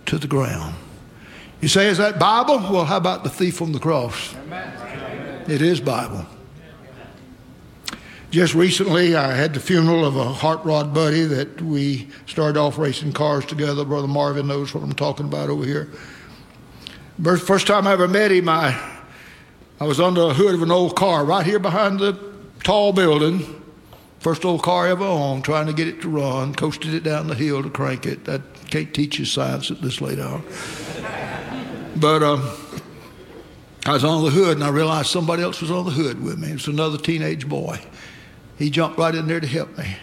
to the ground. You say, is that Bible? Well, how about the thief on the cross? It is Bible. Just recently, I had the funeral of a hot rod buddy that we started off racing cars together. Brother Marvin knows what I'm talking about over here. First time I ever met him, I was under the hood of an old car right here behind the tall building. First old car ever owned, trying to get it to run, coasted it down the hill to crank it. I can't teach you science at this late hour. But I was on the hood, and I realized somebody else was on the hood with me. It was another teenage boy. He jumped right in there to help me.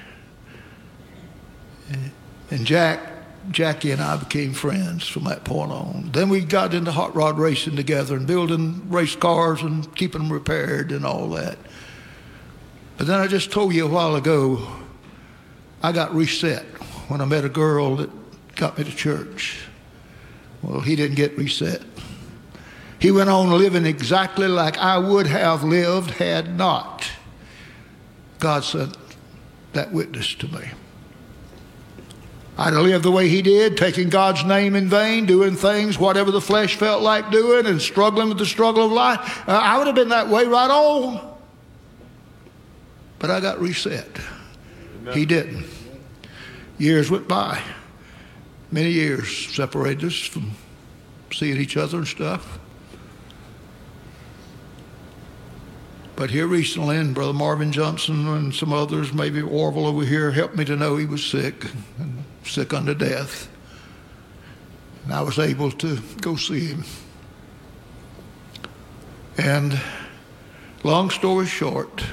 And Jackie and I became friends from that point on. Then we got into hot rod racing together and building race cars and keeping them repaired and all that. But then I just told you a while ago, I got reset when I met a girl that got me to church. Well, he didn't get reset. He went on living exactly like I would have lived had not God sent that witness to me. I'd have lived the way he did, taking God's name in vain, doing things, whatever the flesh felt like doing, and struggling with the struggle of life. I would have been that way right on. But I got reset. Amen. He didn't. Years went by. Many years separated us from seeing each other and stuff. But here recently, and Brother Marvin Johnson and some others, maybe Orville over here, helped me to know he was sick, and sick unto death. And I was able to go see him. And long story short,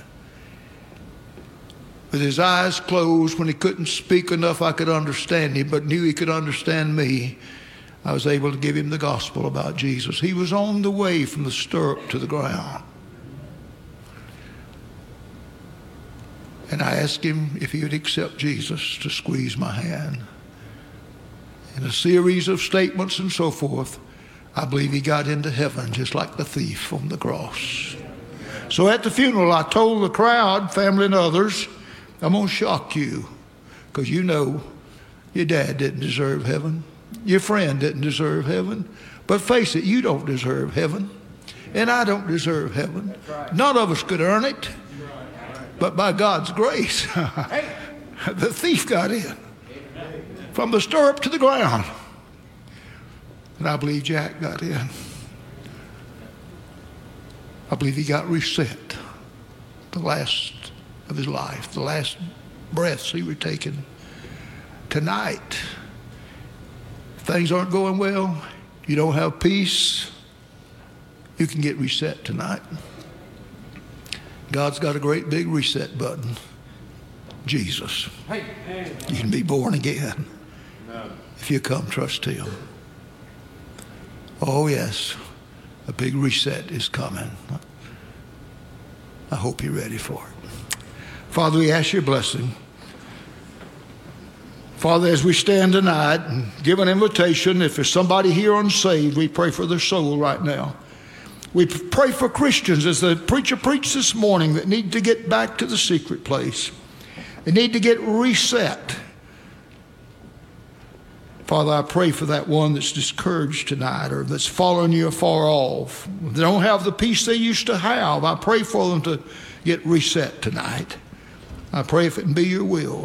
with his eyes closed, when he couldn't speak enough I could understand him, but knew he could understand me, I was able to give him the gospel about Jesus. He was on the way from the stirrup to the ground. And I asked him if he would accept Jesus to squeeze my hand. In a series of statements and so forth, I believe he got into heaven just like the thief on the cross. So at the funeral, I told the crowd, family and others, I'm going to shock you, because you know your dad didn't deserve heaven. Your friend didn't deserve heaven. But face it, you don't deserve heaven. And I don't deserve heaven. None of us could earn it. But by God's grace, the thief got in from the stirrup to the ground. And I believe Jack got in. I believe he got reset the last of his life, the last breaths he were taking. Tonight, if things aren't going well, you don't have peace, you can get reset tonight. God's got a great big reset button. Jesus. You can be born again if you come trust him. Oh yes, a big reset is coming. I hope you're ready for it. Father, we ask your blessing. Father, as we stand tonight and give an invitation, if there's somebody here unsaved, we pray for their soul right now. We pray for Christians, as the preacher preached this morning, that need to get back to the secret place. They need to get reset. Father, I pray for that one that's discouraged tonight or that's fallen you afar off. They don't have the peace they used to have. I pray for them to get reset tonight. I pray, if it can be your will,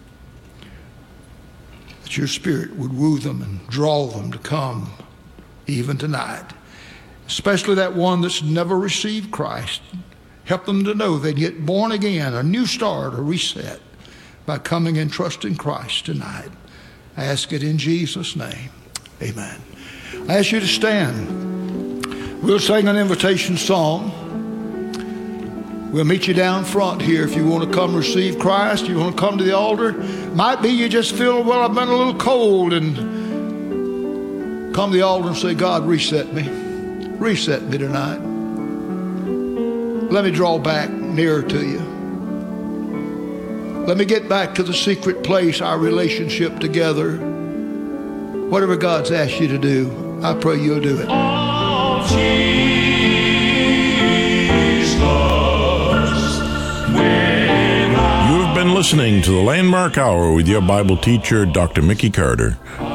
that your Spirit would woo them and draw them to come even tonight. Especially that one that's never received Christ. Help them to know they get born again, a new start, a reset, by coming and trusting Christ tonight. I ask it in Jesus' name. Amen. I ask you to stand. We'll sing an invitation song. We'll meet you down front here if you want to come receive Christ, you want to come to the altar. Might be you just feel, well, I've been a little cold, and come to the altar and say, God, reset me. Reset me tonight. Let me draw back nearer to you. Let me get back to the secret place, our relationship together. Whatever God's asked you to do, I pray you'll do it. Oh, Jesus, when You have been listening to the Landmark Hour with your Bible teacher, Dr. Mickey Carter.